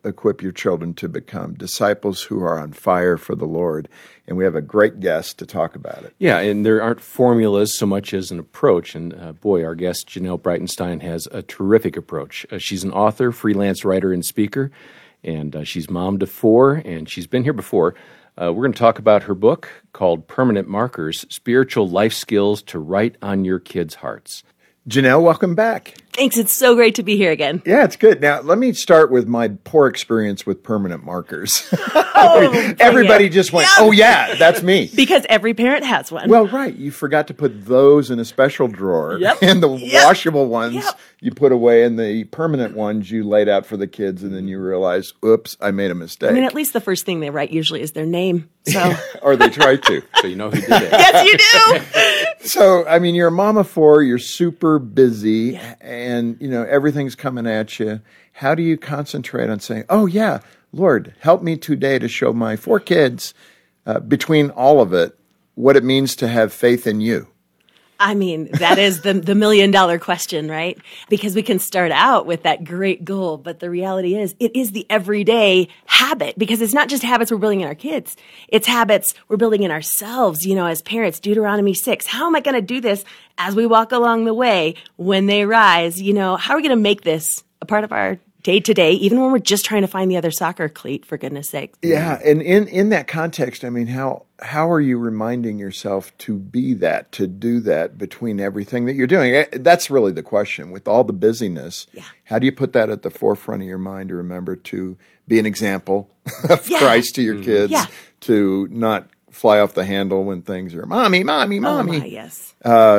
equip your children to become disciples who are on fire for the Lord. And we have a great guest to talk about it. Yeah, and there aren't formulas so much as an approach. And boy, our guest, Janelle Breitenstein, has a terrific approach. She's an author, freelance writer, and speaker, and she's mom to 4, and she's been here before. We're going to talk about her book called Permanent Markers, Spiritual Life Skills to Write on Your Kids' Hearts. Janelle, welcome back. Thanks. It's so great to be here again. Yeah, it's good. Now, let me start with my poor experience with permanent markers. Oh, everybody just went, oh, yeah, that's me. Because every parent has one. Well, right. You forgot to put those in a special drawer. Yep. And the Yep. washable ones Yep. you put away, and the permanent ones you laid out for the kids, and then you realize, oops, I made a mistake. I mean, at least the first thing they write usually is their name. So Or they try to. So you know who did it. yes, you do. So, I mean, you're a mom of 4, you're super busy, and, you know, everything's coming at you. How do you concentrate on saying, oh, yeah, Lord, help me today to show my 4 kids, between all of it, what it means to have faith in you? I mean, that is the $1 million question, right? Because we can start out with that great goal, but the reality is it is the everyday habit, because it's not just habits we're building in our kids. It's habits we're building in ourselves, you know, as parents. Deuteronomy 6. How am I going to do this as we walk along the way when they rise? You know, how are we going to make this a part of our day to day, even when we're just trying to find the other soccer cleat, for goodness sake? Yeah, and in that context, I mean, how are you reminding yourself to be that, to do that between everything that you're doing? That's really the question. With all the busyness, how do you put that at the forefront of your mind to remember to be an example of Christ to your kids, to not fly off the handle when things are, mommy, mommy, mommy. Oh my, yes.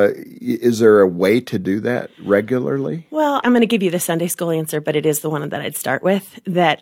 Is there a way to do that regularly? Well, I'm going to give you the Sunday school answer, but it is the one that I'd start with. That,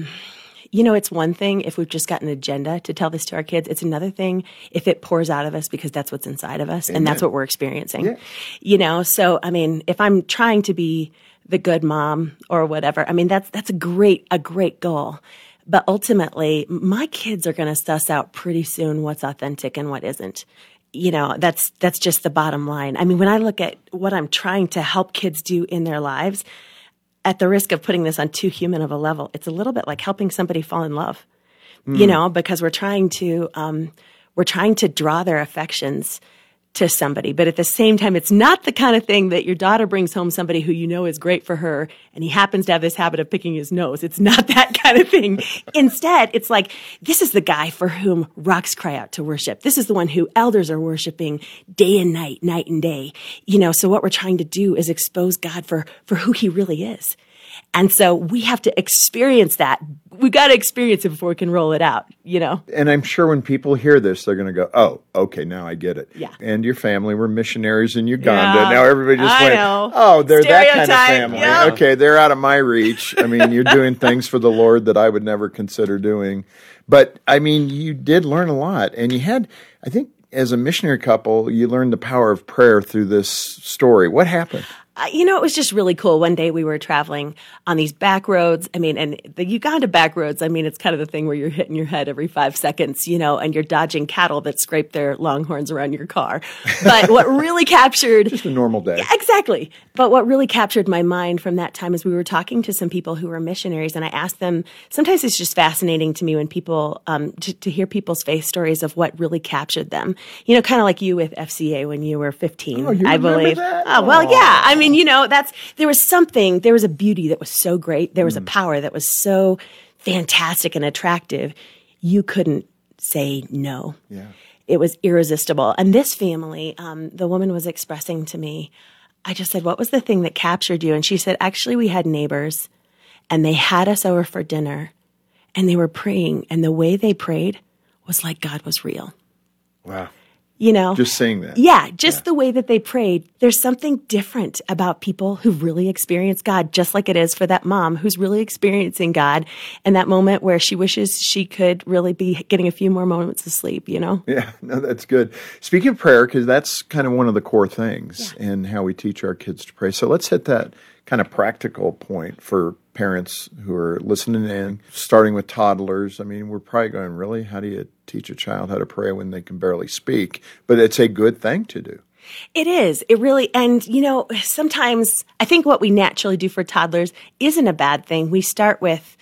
you know, it's one thing if we've just got an agenda to tell this to our kids. It's another thing if it pours out of us because that's what's inside of us. Amen. And that's what we're experiencing. Yeah. You know, so, I mean, if I'm trying to be the good mom or whatever, I mean, that's a great goal. But ultimately, my kids are going to suss out pretty soon what's authentic and what isn't. You know, that's just the bottom line. I mean, when I look at what I'm trying to help kids do in their lives, at the risk of putting this on too human of a level, it's a little bit like helping somebody fall in love, you know, because we're trying to draw their affections to somebody. But at the same time, it's not the kind of thing that your daughter brings home somebody who you know is great for her, and he happens to have this habit of picking his nose. It's not that kind of thing. Instead, it's like, this is the guy for whom rocks cry out to worship. This is the one who elders are worshiping day and night, night and day. You know, so what we're trying to do is expose God for who he really is. And so we have to experience that. We've got to experience it before we can roll it out, you know? And I'm sure when people hear this, they're going to go, oh, okay, now I get it. Yeah. And your family were missionaries in Uganda. Yeah, now everybody just went, oh, they're that kind of family. Yeah. Okay, they're out of my reach. I mean, you're doing things for the Lord that I would never consider doing. But, I mean, you did learn a lot. And you had, I think, as a missionary couple, you learned the power of prayer through this story. What happened? You know, it was just really cool. One day we were traveling on these back roads. I mean, and the Uganda back roads, I mean, it's kind of the thing where you're hitting your head every 5 seconds, you know, and you're dodging cattle that scrape their longhorns around your car. But what really captured... Just a normal day. Yeah, exactly. But what really captured my mind from that time is we were talking to some people who were missionaries, and I asked them, sometimes it's just fascinating to me when people, to hear people's faith stories of what really captured them. You know, kind of like you with FCA when you were 15, I believe. That? Oh, well, yeah. I mean, you know, there was a beauty that was so great. There was a power that was so fantastic and attractive. You couldn't say no. Yeah. It was irresistible. And this family, the woman was expressing to me, I just said, what was the thing that captured you? And she said, actually, we had neighbors and they had us over for dinner and they were praying. And the way they prayed was like God was real. Wow. You know, just saying that. Yeah, just the way that they prayed. There's something different about people who really experience God, just like it is for that mom who's really experiencing God and that moment where she wishes she could really be getting a few more moments of sleep, you know? Yeah, no, that's good. Speaking of prayer, because that's kind of one of the core things in how we teach our kids to pray. So let's hit that kind of practical point for parents who are listening in, starting with toddlers. I mean, we're probably going, really? How do you teach a child how to pray when they can barely speak? But it's a good thing to do. It is. It really, and you know, sometimes I think what we naturally do for toddlers isn't a bad thing. We start with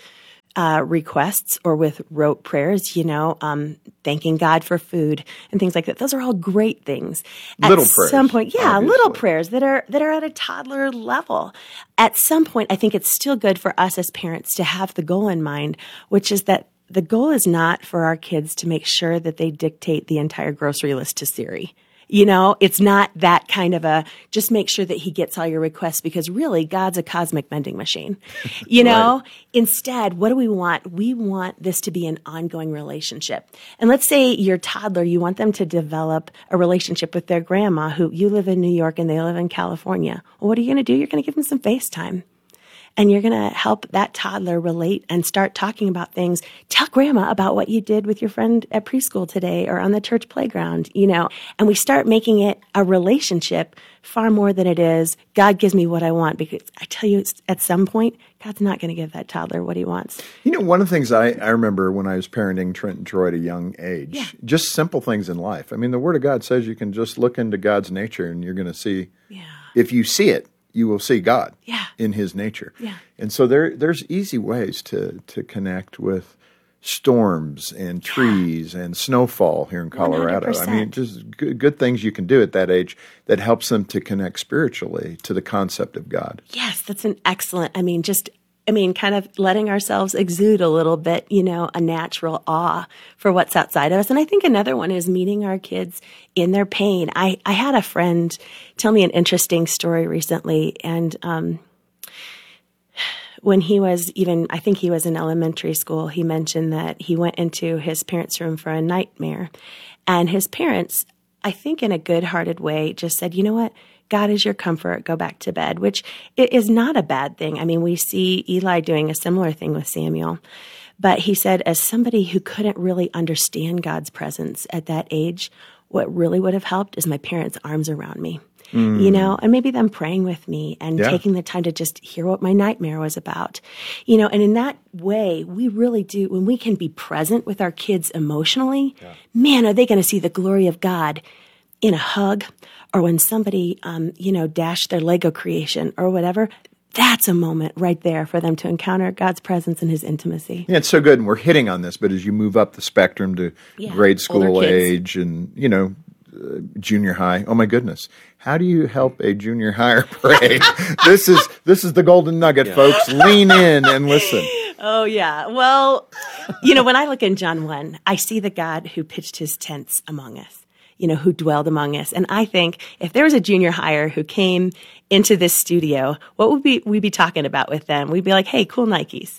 requests or with rote prayers, thanking God for food and things like that. Those are all great things. Little at prayers, some point, yeah, obviously. little prayers that are at a toddler level. At some point, I think it's still good for us as parents to have the goal in mind, which is that the goal is not for our kids to make sure that they dictate the entire grocery list to Siri. It's not that kind of just make sure that he gets all your requests, because really God's a cosmic vending machine. Right. Instead, what do we want? We want this to be an ongoing relationship. And let's say your toddler, you want them to develop a relationship with their grandma, who you live in New York and they live in California. Well, what are you going to do? You're going to give them some FaceTime. And you're going to help that toddler relate and start talking about things. Tell grandma about what you did with your friend at preschool today or on the church playground, and we start making it a relationship far more than it is, God gives me what I want. Because I tell you, at some point, God's not going to give that toddler what he wants. One of the things I remember when I was parenting Trent and Troy at a young age, just simple things in life. I mean, the Word of God says you can just look into God's nature and you're going to see, if you see it, you will see God in his nature. Yeah. And so there's easy ways to connect with storms and trees and snowfall here in Colorado. 100%. I mean, just good things you can do at that age that helps them to connect spiritually to the concept of God. Yes, that's an excellent, kind of letting ourselves exude a little bit, a natural awe for what's outside of us. And I think another one is meeting our kids in their pain. I had a friend tell me an interesting story recently. And when he was I think he was in elementary school, he mentioned that he went into his parents' room for a nightmare. And his parents, I think in a good-hearted way, just said, you know what? God is your comfort. Go back to bed, which is not a bad thing. I mean, we see Eli doing a similar thing with Samuel. But he said, as somebody who couldn't really understand God's presence at that age, what really would have helped is my parents' arms around me, and maybe them praying with me and taking the time to just hear what my nightmare was about, and in that way, we really do, when we can be present with our kids emotionally, man, are they going to see the glory of God in a hug, or when somebody, dashed their Lego creation or whatever. That's a moment right there for them to encounter God's presence and his intimacy. Yeah, it's so good. And we're hitting on this, but as you move up the spectrum to grade school age and, junior high, oh my goodness. How do you help a junior higher pray? This is the golden nugget, folks. Lean in and listen. Oh, yeah. Well, when I look in John 1, I see the God who pitched his tents among us. Who dwelled among us. And I think if there was a junior higher who came into this studio, what would we be talking about with them? We'd be like, hey, cool Nikes.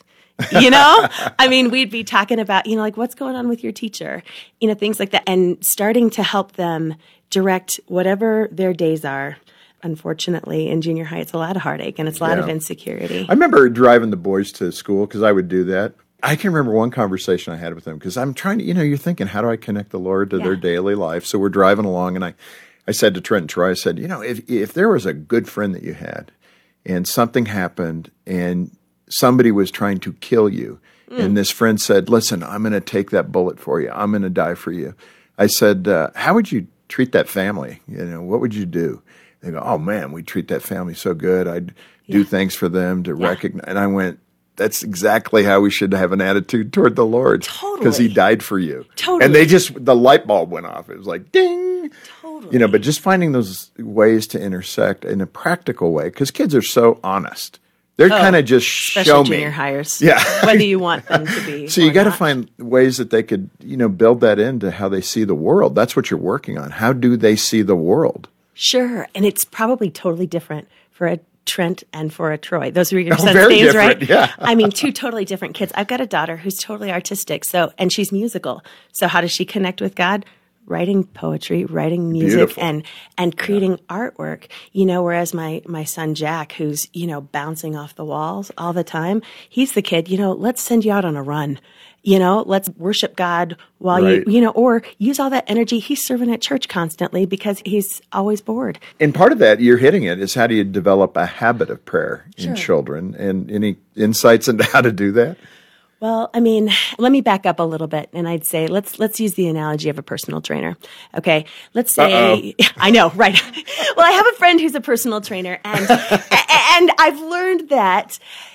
We'd be talking about, like what's going on with your teacher, things like that. And starting to help them direct whatever their days are. Unfortunately, in junior high, it's a lot of heartache and it's a lot of insecurity. I remember driving the boys to school because I would do that. I can remember one conversation I had with them because I'm trying to, you're thinking, how do I connect the Lord to their daily life? So we're driving along and I said to Trent and Troy, I said, if there was a good friend that you had and something happened and somebody was trying to kill you and this friend said, listen, I'm going to take that bullet for you. I'm going to die for you. I said, how would you treat that family? What would you do? They go, oh man, we treat that family so good. I'd do things for them to recognize. And I went, that's exactly how we should have an attitude toward the Lord. Totally. Because he died for you. Totally. And the light bulb went off. It was like, ding. Totally. But just finding those ways to intersect in a practical way, because kids are so honest. They're kind of just show me. Junior hires. Yeah. Whether you want them to be. So you got to find ways that they could, build that into how they see the world. That's what you're working on. How do they see the world? Sure. And it's probably totally different for a Trent and for a Troy. Those are your son's very names, different, right? Yeah. Two totally different kids. I've got a daughter who's totally artistic, and she's musical. So how does she connect with God? Writing poetry, writing music, Beautiful. and creating artwork. Whereas my son Jack, who's bouncing off the walls all the time, he's the kid. Let's send you out on a run. Let's worship God while or use all that energy. He's serving at church constantly because he's always bored. And part of that, you're hitting it, is how do you develop a habit of prayer in children? And any insights into how to do that? Well, let me back up a little bit, and I'd say let's use the analogy of a personal trainer. Okay, let's say I know, right? Well, I have a friend who's a personal trainer, and and I've learned that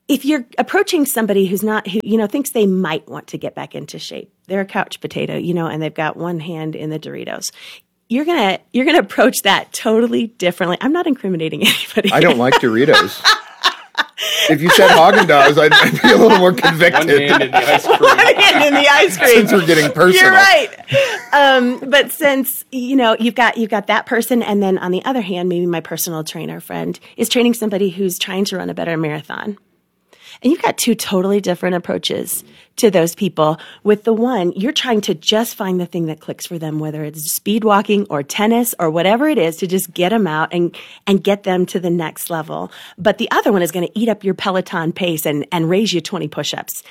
if you're approaching somebody who thinks they might want to get back into shape, they're a couch potato, and they've got one hand in the Doritos. You're gonna approach that totally differently. I'm not incriminating anybody. I don't like Doritos. If you said Haagen-Dazs, I'd be a little more convicted. One hand in the ice cream. One hand in the ice cream. Since we're getting personal. You're right. But since, you've got that person, and then on the other hand, maybe my personal trainer friend is training somebody who's trying to run a better marathon. And you've got two totally different approaches to those people. With the one, you're trying to just find the thing that clicks for them, whether it's speed walking or tennis or whatever it is, to just get them out and get them to the next level. But the other one is going to eat up your Peloton pace and raise you 20 push-ups,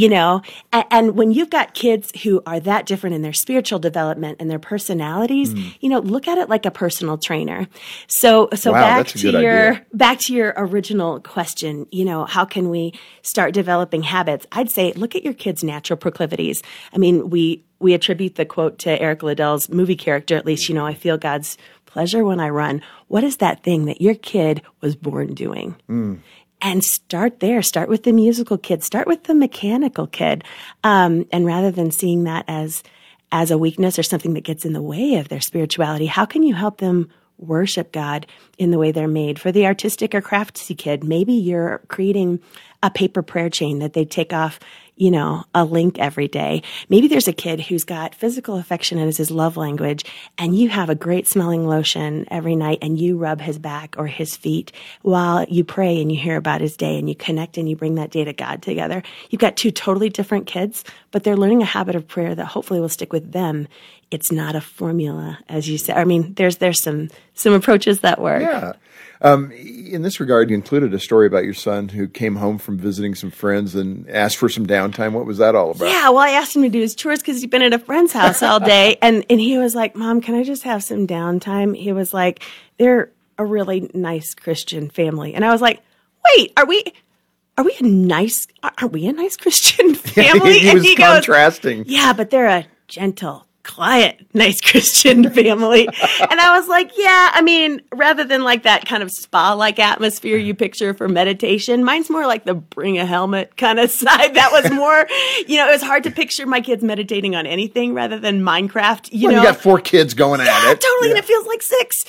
And when you've got kids who are that different in their spiritual development and their personalities, look at it like a personal trainer. So wow, back to your original question, how can we start developing habits? I'd say look at your kids' natural proclivities. I mean, we attribute the quote to Eric Liddell's movie character, at least, I feel God's pleasure when I run. What is that thing that your kid was born doing? And start there. Start with the musical kid. Start with the mechanical kid. And rather than seeing that as a weakness or something that gets in the way of their spirituality, how can you help them worship God in the way they're made? For the artistic or craftsy kid, maybe you're creating a paper prayer chain that they take off, a link every day. Maybe there's a kid who's got physical affection as his love language, and you have a great smelling lotion every night and you rub his back or his feet while you pray and you hear about his day and you connect and you bring that day to God together. You've got two totally different kids, but they're learning a habit of prayer that hopefully will stick with them. It's not a formula, as you said. I mean, there's some approaches that work. Yeah. In this regard, you included a story about your son who came home from visiting some friends and asked for some downtime. What was that all about? Yeah, well, I asked him to do his chores because he'd been at a friend's house all day. And he was like, Mom, can I just have some downtime? He was like, they're a really nice Christian family. And I was like, wait, are we a nice Christian family? He was contrasting. Yeah, but they're a gentle, quiet, nice Christian family. And I was like, yeah, I mean, rather than like that kind of spa-like atmosphere you picture for meditation, mine's more like the bring a helmet kind of side. That was more, it was hard to picture my kids meditating on anything rather than Minecraft, You got 4 kids going at it. Totally, and it feels like 6,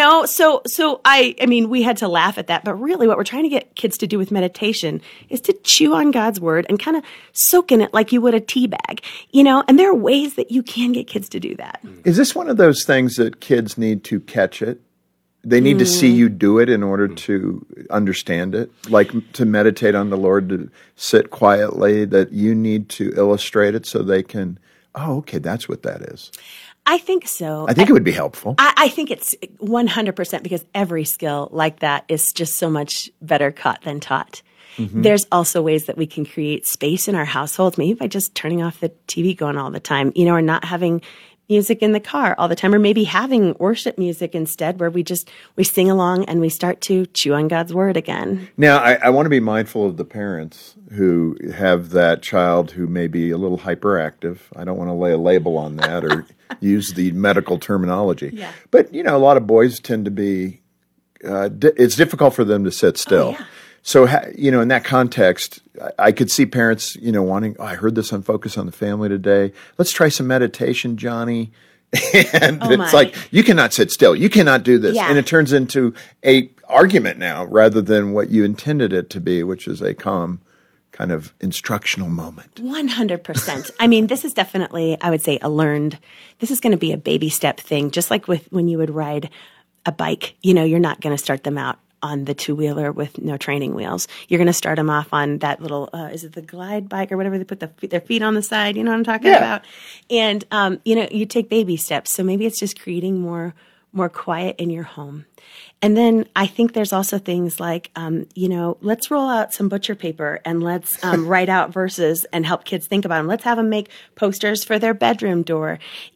So I mean, we had to laugh at that, but really what we're trying to get kids to do with meditation is to chew on God's word and kind of soak in it like you would a tea bag, and there are ways that you can get kids to do that. Is this one of those things that kids need to catch it? They need to see you do it in order to understand it, like to meditate on the Lord, to sit quietly, that you need to illustrate it so they can, okay, that's what that is. I think so. I think it would be helpful. I think it's 100% because every skill like that is just so much better caught than taught. Mm-hmm. There's also ways that we can create space in our households, maybe by just turning off the TV going all the time, or not having music in the car all the time, or maybe having worship music instead where we sing along and we start to chew on God's word again. Now, I want to be mindful of the parents who have that child who may be a little hyperactive. I don't want to lay a label on that or use the medical terminology. Yeah. But, a lot of boys tend to be, it's difficult for them to sit still. Oh, yeah. So, in that context, I could see parents, wanting, I heard this on Focus on the Family today. Let's try some meditation, Johnny. And it's like, you cannot sit still. You cannot do this. Yeah. And it turns into a argument now rather than what you intended it to be, which is a calm kind of instructional moment. 100%. I mean, this is definitely, I would say, this is going to be a baby step thing, just like when you would ride a bike. You're not going to start them out on the 2-wheeler with no training wheels. You're going to start them off on that little, is it the glide bike or whatever? They put their feet on the side. You know what I'm talking about? And, you take baby steps. So maybe it's just creating more quiet in your home. And then I think there's also things like, let's roll out some butcher paper and let's write out verses and help kids think about them. Let's have them make posters for their bedroom door.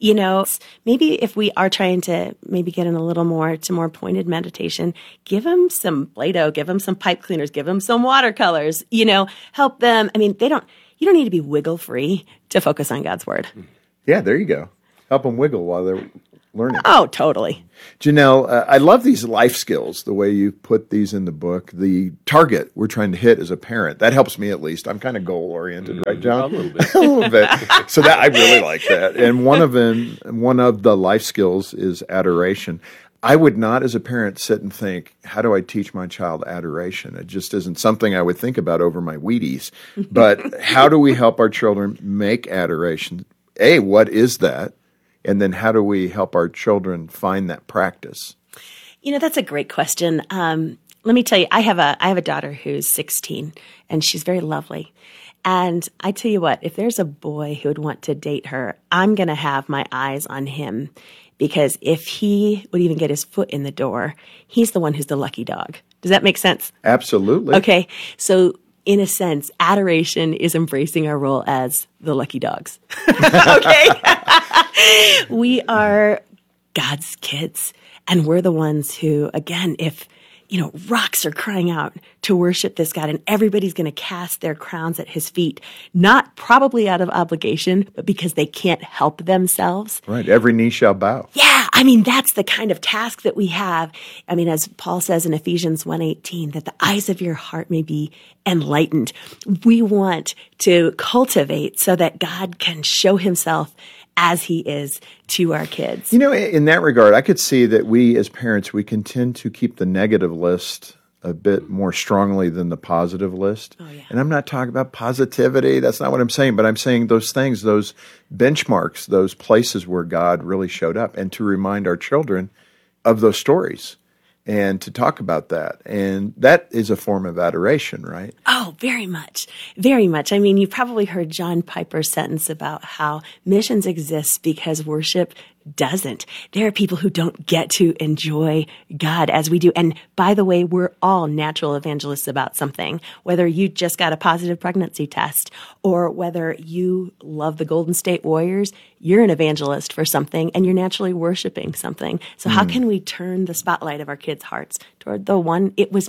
Maybe if we are trying to maybe get in a little more to more pointed meditation, give them some Play-Doh, give them some pipe cleaners, give them some watercolors, help them. I mean, you don't need to be wiggle free to focus on God's word. Yeah, there you go. Help them wiggle while they're learning. Oh, totally. Janelle, I love these life skills, the way you put these in the book. The target we're trying to hit as a parent, that helps me at least. I'm kind of goal-oriented, right, John? A little bit. A little bit. So that I really like that. And one of the life skills is adoration. I would not, as a parent, sit and think, how do I teach my child adoration? It just isn't something I would think about over my Wheaties. But how do we help our children make adoration? A, what is that? And then how do we help our children find that practice? That's a great question. Let me tell you, I have a daughter who's 16, and she's very lovely. And I tell you what, if there's a boy who would want to date her, I'm going to have my eyes on him. Because if he would even get his foot in the door, he's the one who's the lucky dog. Does that make sense? Absolutely. Okay. So in a sense, adoration is embracing our role as the lucky dogs. Okay. We are God's kids. And we're the ones who, again, if rocks are crying out to worship this God, and everybody's going to cast their crowns at his feet, not probably out of obligation, but because they can't help themselves. Right. Every knee shall bow. Yeah. That's the kind of task that we have. As Paul says in Ephesians 1:18, that the eyes of your heart may be enlightened. We want to cultivate so that God can show himself as he is to our kids. In that regard, I could see that we as parents, we can tend to keep the negative list a bit more strongly than the positive list. Oh, yeah. And I'm not talking about positivity. That's not what I'm saying. But I'm saying those things, those benchmarks, those places where God really showed up, and to remind our children of those stories and to talk about that. And that is a form of adoration, right? Oh, very much. Very much. You've probably heard John Piper's sentence about how missions exist because worship doesn't. There are people who don't get to enjoy God as we do. And by the way, we're all natural evangelists about something, whether you just got a positive pregnancy test or whether you love the Golden State Warriors, you're an evangelist for something and you're naturally worshiping something. So how can we turn the spotlight of our kids' hearts toward the one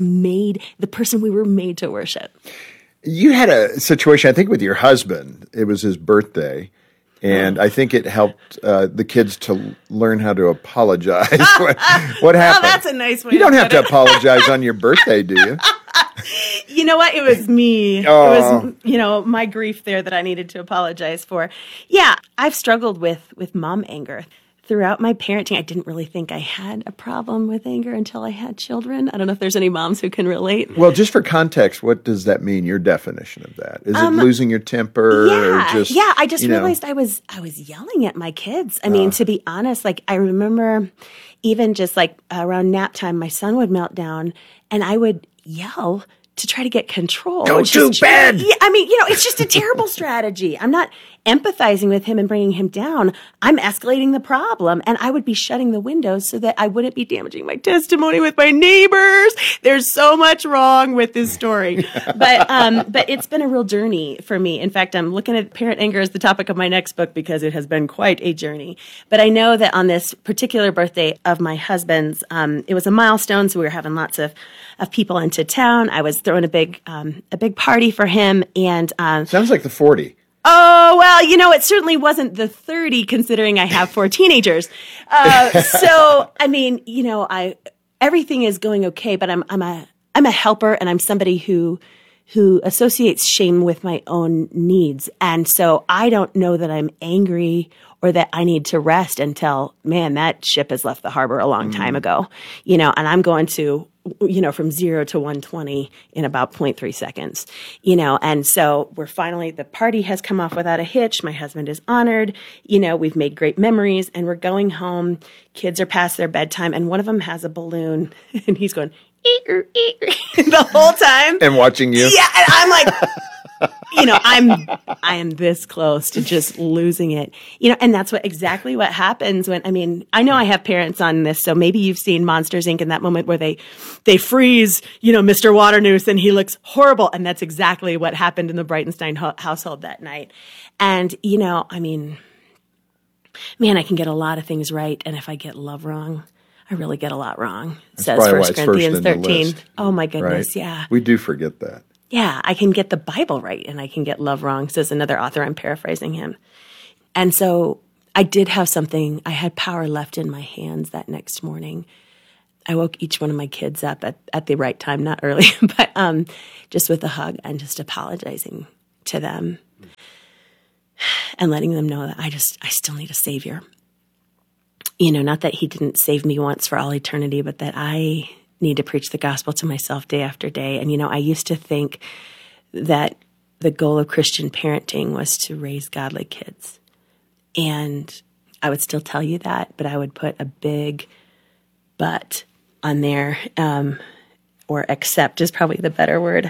the person we were made to worship? You had a situation, I think, with your husband. It was his birthday. And I think it helped the kids to learn how to apologize. What happened? Oh, that's a nice way. You don't have to apologize on your birthday, do you? You know what? It was me. Oh. It was, my grief there that I needed to apologize for. Yeah, I've struggled with mom anger. Throughout my parenting, I didn't really think I had a problem with anger until I had children. I don't know if there's any moms who can relate. Well, just for context, what does that mean, your definition of that? Is it losing your temper? Yeah, or just, I just realized I was yelling at my kids. To be honest, I remember even just around nap time, my son would melt down and I would yell to try to get control. Go to bed! Yeah, it's just a terrible strategy. I'm not empathizing with him and bringing him down. I'm escalating the problem, and I would be shutting the windows so that I wouldn't be damaging my testimony with my neighbors. There's so much wrong with this story. But it's been a real journey for me. In fact, I'm looking at parent anger as the topic of my next book because it has been quite a journey. But I know that on this particular birthday of my husband's, it was a milestone, so we were having lots of people into town. I was throwing a big party for him, and sounds like the 40. Oh, well, it certainly wasn't the 30 considering I have 4 teenagers. Everything is going okay, but I'm a helper and I'm somebody who associates shame with my own needs. And so I don't know that I'm angry or that I need to rest until, that ship has left the harbor a long time ago, and I'm going to, from 0 to 120 in about 0.3 seconds, and so the party has come off without a hitch. My husband is honored, we've made great memories and we're going home. Kids are past their bedtime and one of them has a balloon and he's going, the whole time. And watching you. Yeah. And I'm like, I am this close to just losing it, and that's exactly what happens when, I know I have parents on this, so maybe you've seen Monsters, Inc. in that moment where they freeze, Mr. Waternoose and he looks horrible. And that's exactly what happened in the Breitenstein household that night. And, I can get a lot of things right. And if I get love wrong, I really get a lot wrong. Says 1 Corinthians 13. Oh my goodness. Right? Yeah. We do forget that. Yeah, I can get the Bible right and I can get love wrong, says another author. I'm paraphrasing him. And so I did have something, I had power left in my hands that next morning. I woke each one of my kids up at the right time, not early, but just with a hug and just apologizing to them and letting them know that I still need a savior. Not that he didn't save me once for all eternity, but that I need to preach the gospel to myself day after day. And, I used to think that the goal of Christian parenting was to raise godly kids. And I would still tell you that, but I would put a big but on there, or accept is probably the better word.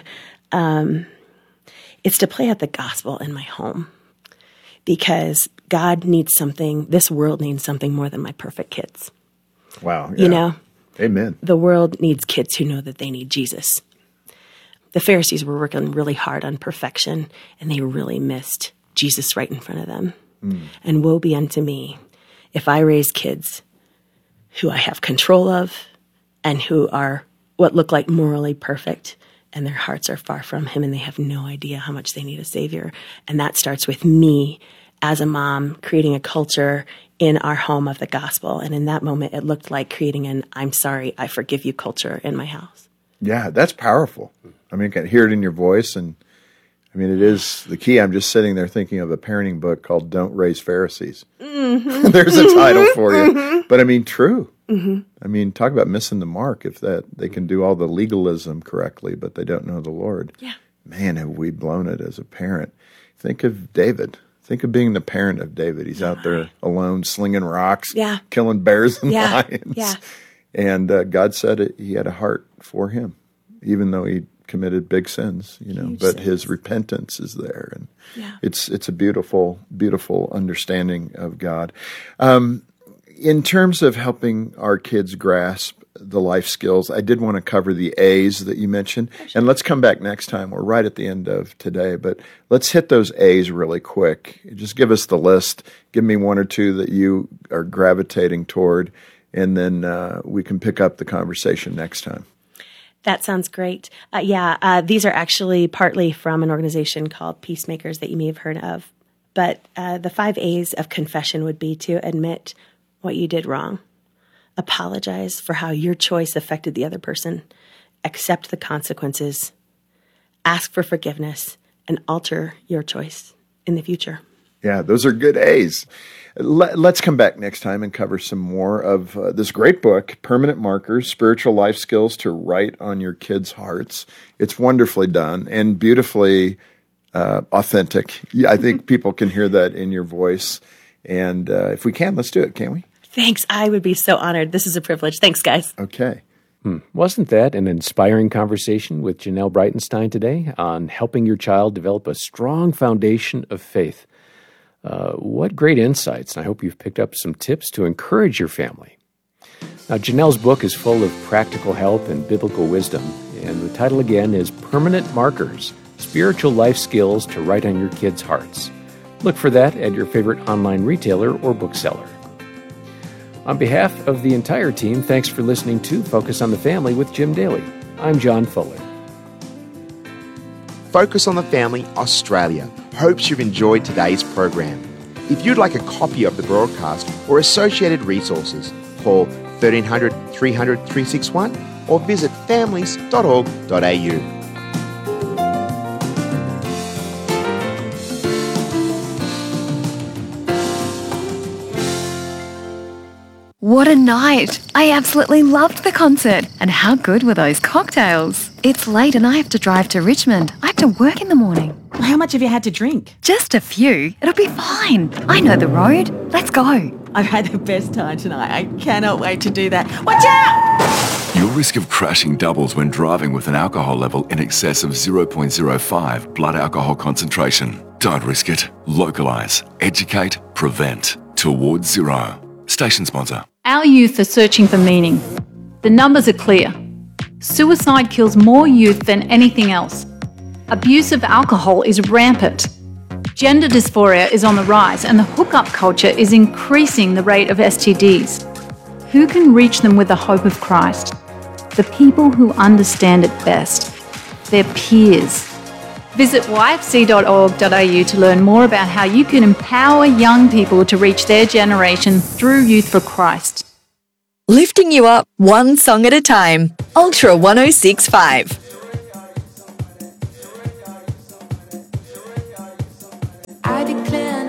It's to play out the gospel in my home, because God needs something, this world needs something more than my perfect kids. Wow. Yeah. Amen. The world needs kids who know that they need Jesus. The Pharisees were working really hard on perfection, and they really missed Jesus right in front of them. And woe be unto me if I raise kids who I have control of and who are what look like morally perfect, and their hearts are far from him, and they have no idea how much they need a savior. And that starts with me as a mom creating a culture in our home of the gospel. And in that moment, it looked like creating an I'm sorry, I forgive you culture in my house. Yeah, that's powerful. I mean, I can hear it in your voice, and it is the key. I'm just sitting there thinking of a parenting book called Don't Raise Pharisees. Mm-hmm. There's a title for you. Mm-hmm. But true. Mm-hmm. Talk about missing the mark if they can do all the legalism correctly, but they don't know the Lord. Yeah. Man, have we blown it as a parent. Think of David. Think of being the parent of David. He's out there alone, slinging rocks, killing bears and lions. Yeah. And God said he had a heart for him, even though he committed big sins, but his repentance is there. And it's a beautiful, beautiful understanding of God. In terms of helping our kids grasp the life skills, I did want to cover the A's that you mentioned. And let's come back next time. We're right at the end of today, but let's hit those A's really quick. Just give us the list. Give me one or two that you are gravitating toward, and then we can pick up the conversation next time. That sounds great. These are actually partly from an organization called Peacemakers that you may have heard of. But the 5 A's of confession would be to admit what you did wrong, apologize for how your choice affected the other person, accept the consequences, ask for forgiveness, and alter your choice in the future. Yeah, those are good A's. Let's come back next time and cover some more of this great book, Permanent Markers, Spiritual Life Skills to Write on Your Kids' Hearts. It's wonderfully done and beautifully authentic. I think people can hear that in your voice. And if we can, let's do it, can't we? Thanks. I would be so honored. This is a privilege. Thanks, guys. Okay. Wasn't that an inspiring conversation with Janelle Breitenstein today on helping your child develop a strong foundation of faith? What great insights. I hope you've picked up some tips to encourage your family. Now, Janelle's book is full of practical help and biblical wisdom, and the title again is Permanent Markers, Spiritual Life Skills to Write on Your Kids' Hearts. Look for that at your favorite online retailer or bookseller. On behalf of the entire team, thanks for listening to Focus on the Family with Jim Daly. I'm John Fuller. Focus on the Family Australia hopes you've enjoyed today's program. If you'd like a copy of the broadcast or associated resources, call 1300 300 361 or visit families.org.au. What a night! I absolutely loved the concert. And how good were those cocktails? It's late and I have to drive to Richmond. I have to work in the morning. How much have you had to drink? Just a few. It'll be fine. I know the road. Let's go. I've had the best time tonight. I cannot wait to do that. Watch out! Your risk of crashing doubles when driving with an alcohol level in excess of 0.05 blood alcohol concentration. Don't risk it. Localise, educate, prevent. Towards zero. Station sponsor. Our youth are searching for meaning. The numbers are clear. Suicide kills more youth than anything else. Abuse of alcohol is rampant. Gender dysphoria is on the rise, and the hookup culture is increasing the rate of STDs. Who can reach them with the hope of Christ? The people who understand it best. Their peers. Visit yfc.org.au to learn more about how you can empower young people to reach their generation through Youth for Christ. Lifting you up one song at a time. Ultra 1065. I declare